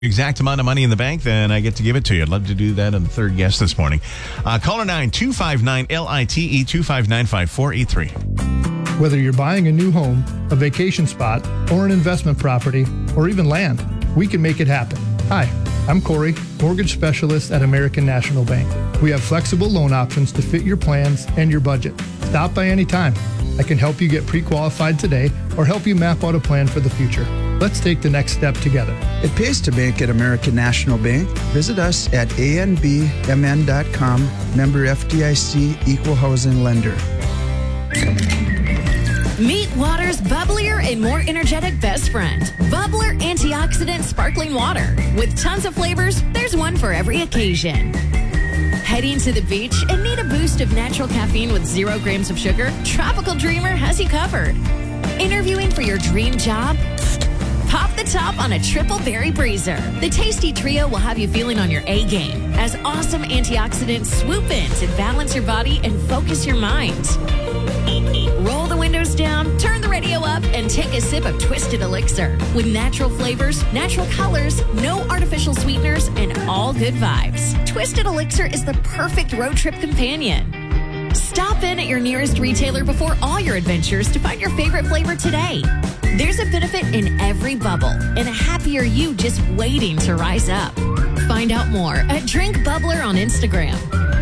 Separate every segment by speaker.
Speaker 1: exact amount of money in the bank, then I get to give it to you. I'd love to do that on the third guest this morning. Caller 9-259-LITE 259-5483.
Speaker 2: Whether you're buying a new home, a vacation spot, or an investment property, or even land, we can make it happen. Hi, I'm Corey, mortgage specialist at American National Bank. We have flexible loan options to fit your plans and your budget. Stop by anytime. I can help you get pre-qualified today or help you map out a plan for the future. Let's take the next step together.
Speaker 3: It pays to bank at American National Bank. Visit us at anbmn.com, member FDIC, equal housing lender.
Speaker 4: Meet water's bubblier and more energetic best friend. Bubbler Antioxidant Sparkling Water. With tons of flavors, there's one for every occasion. Heading to the beach and need a boost of natural caffeine with 0 grams of sugar? Tropical Dreamer has you covered. Interviewing for your dream job? Pop the top on a triple berry breezer. The tasty trio will have you feeling on your A game as awesome antioxidants swoop in to balance your body and focus your mind. Roll the windows down, turn the radio up, and take a sip of Twisted Elixir. With natural flavors, natural colors, no artificial sweeteners, and all good vibes. Twisted Elixir is the perfect road trip companion. Stop in at your nearest retailer before all your adventures to find your favorite flavor today. There's a benefit in every bubble and a happier you just waiting to rise up. Find out more at Drink Bubbler on Instagram.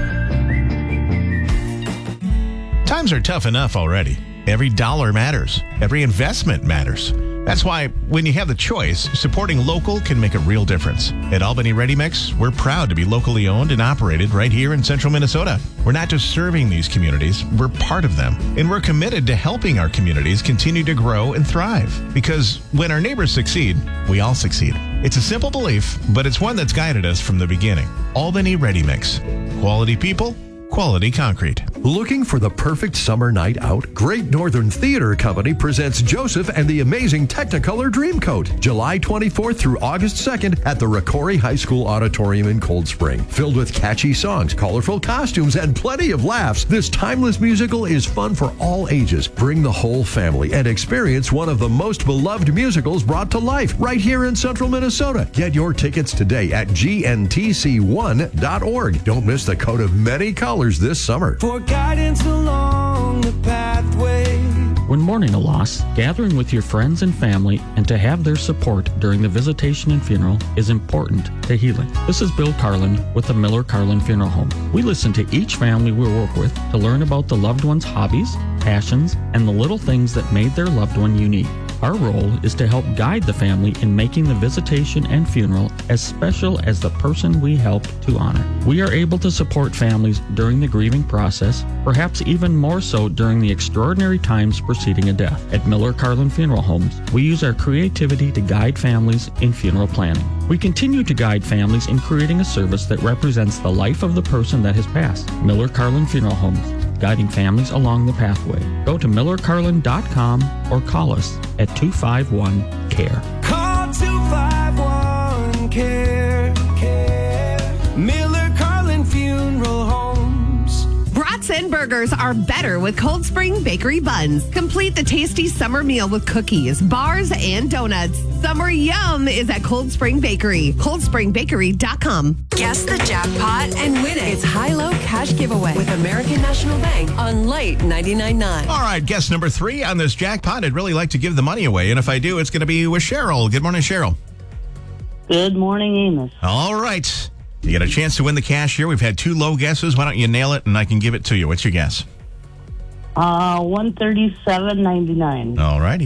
Speaker 1: Times are tough enough already. Every dollar matters. Every investment matters. That's why when you have the choice, supporting local can make a real difference. At Albany Ready Mix, we're proud to be locally owned and operated right here in central Minnesota. We're not just serving these communities, we're part of them. And we're committed to helping our communities continue to grow and thrive. Because when our neighbors succeed, we all succeed. It's a simple belief, but it's one that's guided us from the beginning. Albany Ready Mix. Quality people, quality concrete.
Speaker 5: Looking for the perfect summer night out? Great Northern Theater Company presents Joseph and the Amazing Technicolor Dreamcoat, July 24th through August 2nd at the Rocori High School Auditorium in Cold Spring. Filled with catchy songs, colorful costumes, and plenty of laughs, this timeless musical is fun for all ages. Bring the whole family and experience one of the most beloved musicals brought to life right here in central Minnesota. Get your tickets today at gntc1.org. Don't miss the coat of many colors this summer.
Speaker 6: For guidance along the pathway.
Speaker 7: When mourning a loss, gathering with your friends and family and to have their support during the visitation and funeral is important to healing. This is Bill Carlin with the Miller Carlin Funeral Home. We listen to each family we work with to learn about the loved one's hobbies, passions, and the little things that made their loved one unique. Our role is to help guide the family in making the visitation and funeral as special as the person we help to honor. We are able to support families during the grieving process, perhaps even more so during the extraordinary times preceding a death. At Miller Carlin Funeral Homes, we use our creativity to guide families in funeral planning. We continue to guide families in creating a service that represents the life of the person that has passed. Miller Carlin Funeral Homes, guiding families along the pathway. Go to millercarlin.com or call us at 251-CARE.
Speaker 6: Call 251-CARE. Miller Carlin Funeral Homes.
Speaker 8: Brats and burgers are better with Cold Spring Bakery buns. Complete the tasty summer meal with cookies, bars, and donuts. Summer yum is at Cold Spring Bakery. ColdSpringBakery.com.
Speaker 9: Guess the jackpot and win it. It's high-low cash giveaway with American National Bank on Light 99.9.
Speaker 1: All right, guest number 3 on this jackpot. I'd really like to give the money away, and if I do, it's going to be with Cheryl. Good morning, Cheryl.
Speaker 10: Good morning, Amos.
Speaker 1: All right. You get a chance to win the cash here. We've had 2 low guesses. Why don't you nail it, and I can give it to you. What's your guess?
Speaker 10: $137.99.
Speaker 1: All righty,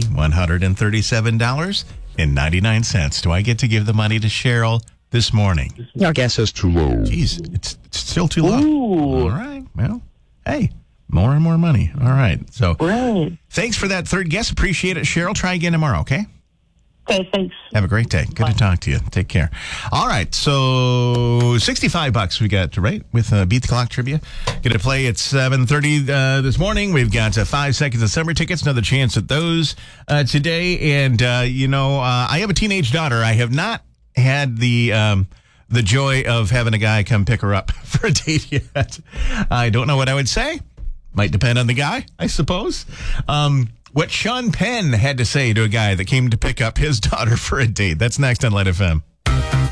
Speaker 1: $137.99. Do I get to give the money to Cheryl this morning?
Speaker 11: Your guess is too low.
Speaker 1: Jeez, it's still too low.
Speaker 10: Ooh.
Speaker 1: All right, well, hey, more and more money. All right, so
Speaker 10: Right.
Speaker 1: Thanks for that third guess. Appreciate it, Cheryl. Try again tomorrow, okay?
Speaker 10: Okay, thanks.
Speaker 1: Have a great day. Good to talk to you. Take care. All right, so $65 we got, right, with Beat the Clock trivia. Going to play at 7:30 this morning. We've got 5 seconds of summer tickets. Another chance at those today. And, I have a teenage daughter. I have not had the joy of having a guy come pick her up for a date yet. I don't know what I would say. Might depend on the guy, I suppose. What Sean Penn had to say to a guy that came to pick up his daughter for a date. That's next on Light FM.